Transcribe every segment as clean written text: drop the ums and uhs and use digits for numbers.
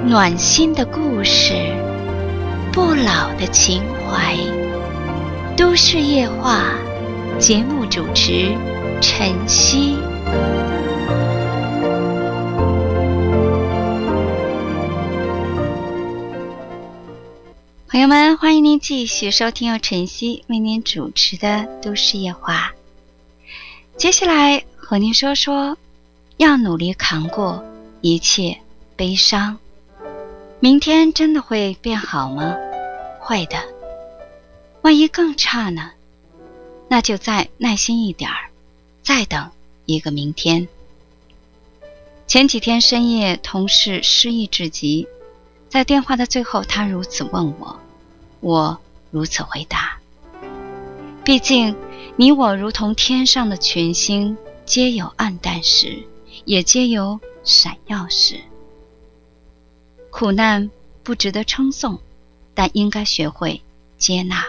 暖心的故事，不老的情怀。都市夜话节目主持晨曦。朋友们，欢迎您继续收听由晨曦为您主持的都市夜话。接下来和您说说，要努力扛过一切悲伤。明天真的会变好吗？会的。万一更差呢？那就再耐心一点儿，再等一个明天。前几天深夜，同事失意至极，在电话的最后，他如此问我，我如此回答。毕竟你我如同天上的群星，皆有暗淡时，也皆有闪耀时。苦难不值得称颂，但应该学会接纳。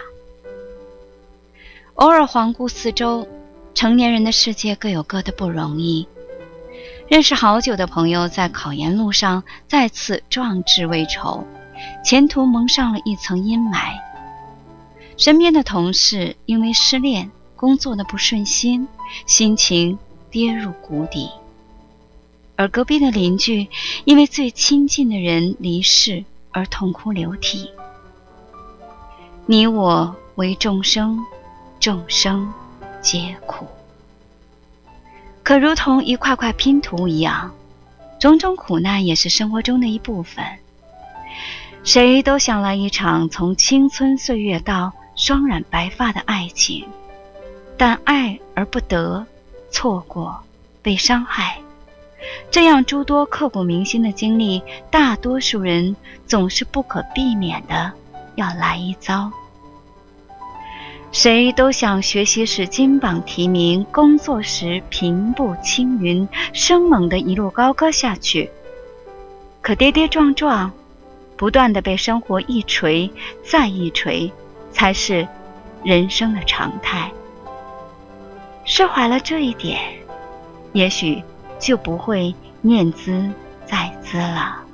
偶尔环顾四周，成年人的世界各有各的不容易。认识好久的朋友在考研路上再次壮志未酬，前途蒙上了一层阴霾。身边的同事因为失恋，工作的不顺心，心情跌入谷底。而隔壁的邻居因为最亲近的人离世而痛哭流涕。你我为众生，众生皆苦。可如同一块块拼图一样，种种苦难也是生活中的一部分。谁都想来一场从青春岁月到双染白发的爱情，但爱而不得，错过，被伤害，这样诸多刻骨铭心的经历，大多数人总是不可避免的要来一遭。谁都想学习时金榜题名，工作时平步青云，生猛的一路高歌下去。可跌跌撞撞，不断的被生活一锤再一锤，才是人生的常态。释怀了这一点，也许就不会念兹在兹了。